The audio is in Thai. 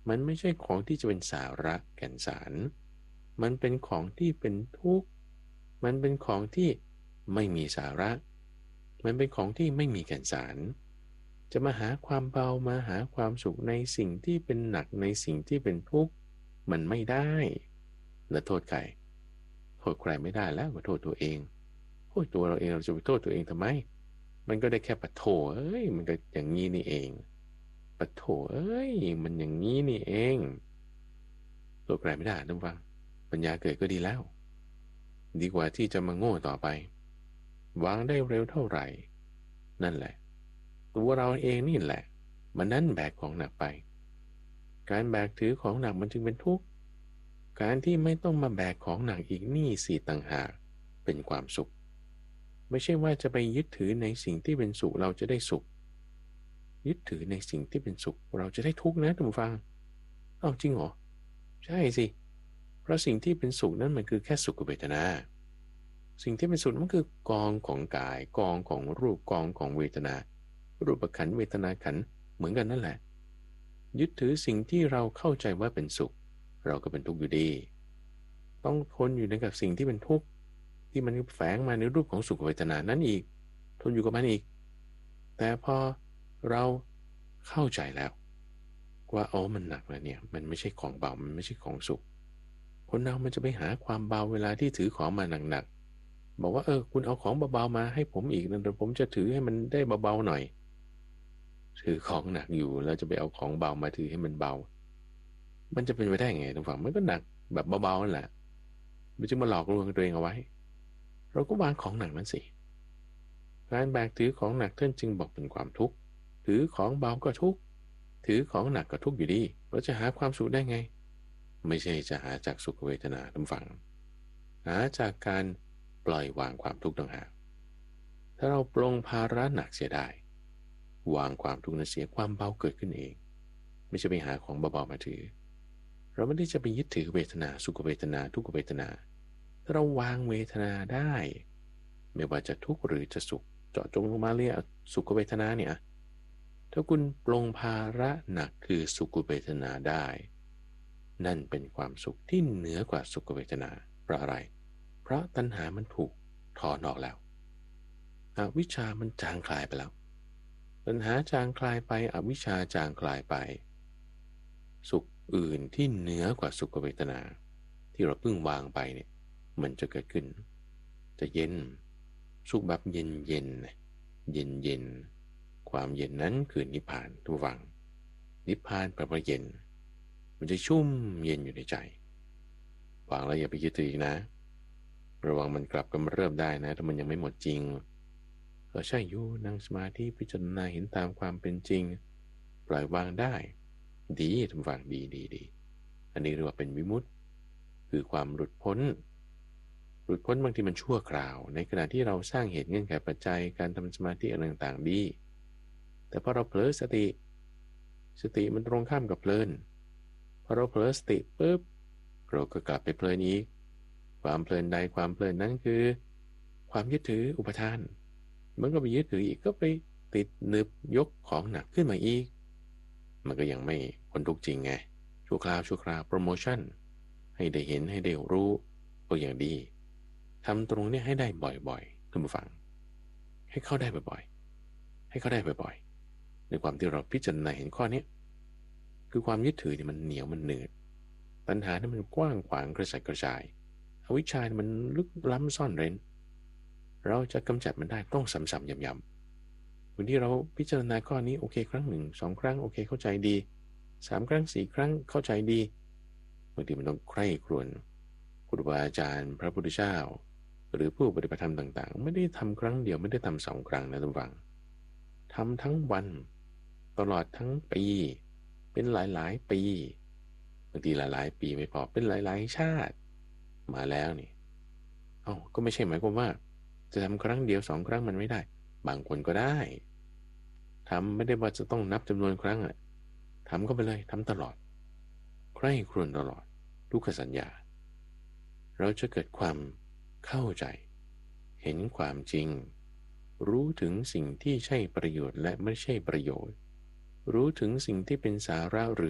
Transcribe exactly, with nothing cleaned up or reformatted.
มันไม่ใช่ของที่จะเป็นสาระแก่นสารมันเป็นของที่เป็นทุกข์มันเป็นของที่ไม่มีสาระมันเป็นของที่ไม่มีแก่นสารจะมาหาความเบามาหาความสุขในสิ่งที่เป็นหนักในสิ่งที่เป็นทุกข์มันไม่ได้และโทษใครโทษใครไม่ได้แล้วก็โทษตัวเองโทษตัวเราเองเราจะไปโทษตัวเองทำไมมันก็ได้แค่ปะโถเอ้ยมันก็อย่างนี้นี่เองปะโถเอ้ยมันอย่างนี้นี่เองตัวใครไม่ได้ท่านฟังปัญญาเกิดก็ดีแล้วดีกว่าที่จะมาโง่ต่อไปวางได้เร็วเท่าไหร่นั่นแหละตัวเราเองนี่แหละมันนั่นแบกของหนักไปการแบกถือของหนักมันจึงเป็นทุกข์การที่ไม่ต้องมาแบกของหนักอีกนี่สี่ต่างหากเป็นความสุขไม่ใช่ว่าจะไปยึดถือในสิ่งที่เป็นสุขเราจะได้สุขยึดถือในสิ่งที่เป็นสุขเราจะได้ทุกข์นะท่านผู้ฟังอ้าวจริงเหรอใช่สิเพราะสิ่งที่เป็นสุขนั้นมันคือแค่สุขเวทนาสิ่งที่เป็นสุขมันคือกองของกายกองของรูปกองของเวทนารูปขันธ์เวทนาขันธ์เหมือนกันนั่นแหละยึดถือสิ่งที่เราเข้าใจว่าเป็นสุขเราก็เป็นทุกข์อยู่ดีต้องทนอยู่ในกับสิ่งที่เป็นทุกข์ที่มันแฝงมาในรูปของสุขเวทนานั้นอีกทนอยู่กับมันอีกแต่พอเราเข้าใจแล้วว่าอ๋อมันหนักแล้วเนี่ยมันไม่ใช่ของเบามันไม่ใช่ของสุขคนเรามันจะไปหาความเบาเวลาที่ถือของมาหนักๆบอกว่าเออคุณเอาของเบาๆมาให้ผมอีกนะเดี๋ยวผมจะถือให้มันได้เบาๆหน่อยถือของหนักอยู่แล้วจะไปเอาของเบามาถือให้มันเบามันจะเป็นไปได้ไงทุกฝั่งมันก็หนักแบบเบาๆนั่นแหละมันจะมาหลอกลวงตัวเองเอาไว้เราก็วางของหนักนั้นสิการแบกถือของหนักท่านจึงบอกเป็นความทุกข์ถือของเบาก็ทุกข์ถือของหนักก็ทุกข์อยู่ดีเราจะหาความสุขได้ไงไม่ใช่จะหาจากสุขเวทนาทุกฝั่งหาจากการปล่อยวางความทุกข์ต่างหากถ้าเราปลงภาระหนักเสียได้วางความทุกข์นั้นเสียความเบาเกิดขึ้นเองไม่ใช่ไปหาของเบาๆมาถือเราไม่ได้จะไปยึดถือเวทนาสุขเวทนาทุกขเวทนาถ้าเราวางเวทนาได้ไม่ว่าจะทุกข์หรือจะสุขเจาะจงลงมาเรียกสุขเวทนาเนี่ยถ้าคุณปลงภาระหนักคือสุขเวทนาได้นั่นเป็นความสุขที่เหนือกว่าสุขเวทนาเพราะอะไรเพราะตัณหามันถูกถอนออกแล้วอวิชชามันจางคลายไปแล้วตัณหาจางคลายไปอวิชชาจางคลายไปสุขอื่นที่เหนือกว่าสุขเวทนาที่เราเพิ่งวางไปเนี่ยมันจะเกิดขึ้นจะเย็นสุขแบบเย็นเย็นเย็นเย็นความเย็นนั้นคือนิพพานทุกฝังนิพพานแปลว่าเย็นมันจะชุ่มเย็นอยู่ในใจวางแล้วอย่าไปยึดถือนะระวังมันกลับกำเริบได้นะถ้ามันยังไม่หมดจริงก็ใช่อยู่นั่งสมาธิพิจารณาเห็นตามความเป็นจริงปล่อยวางได้ดีทุกฝังดีดีดีอันนี้เรียกว่าเป็นวิมุตติคือความหลุดพ้นหลุดพ้นบางทีมันชั่วคราวในขณะที่เราสร้างเหตุเงื่อนไขปัจจัยการทำสมาธิอะไรต่างๆดีแต่พอเราเผลอสติสติมันตรงข้ามกับเพลินพอเราเผลอสติปุ๊บเราก็กลับไปเพลินอีกความเพลินใดความเพลินนั้นคือความยึดถืออุปทานมันก็ไปยึดถืออีกก็ไปติดนึบยกของหนักขึ้นมาอีกมันก็ยังไม่พ้นทุกข์จริงไงชั่วคราวชั่วคราวโปรโมชั่นให้ได้เห็นให้ได้รู้ก็อย่างดีทำตรงนี้ให้ได้บ่อยๆท่านผู้ฟังให้เข้าได้บ่อยๆให้เข้าได้บ่อยๆในความที่เราพิจารณาเห็นข้อนี้คือความยึดถือเนี่ยมันเหนียวมันเหนืดตัณหาเนี่ยมันกว้างขวางกระจายกระจายอวิชชาเนี่ยมันลึกล้ำซ่อนเร้นเราจะกำจัดมันได้ต้องซ้ำๆย้ำๆวันที่เราพิจารณาข้อนี้โอเคครั้งหนึ่งสองครั้งโอเคเข้าใจดีสามครั้งสี่ครั้งเข้าใจดีบางทีมันต้องใคร่ครวญครูบาอาจารย์พระพุทธเจ้าหรือผู้ปฏิบัติธรรมต่างๆไม่ได้ทำครั้งเดียวไม่ได้ทำสองครั้งนะทุกฝังทำทั้งวันตลอดทั้งปีเป็นหลายๆปีบางทีหลายๆปีไม่พอเป็นหลายๆชาติมาแล้วนี่เอ้าก็ไม่ใช่หมายความว่าจะทำครั้งเดียวสองครั้งมันไม่ได้บางคนก็ได้ทำไม่ได้ว่าจะต้องนับจำนวนครั้งอะทำก็ไปเลยทำตลอดใคร่ครวญตลอดทุกขสัญญาเราจะเกิดความเข้าใจเห็นความจริงรู้ถึงสิ่งที่ใช่ประโยชน์และไม่ใช่ประโยชน์รู้ถึงสิ่งที่เป็นสาระหรือ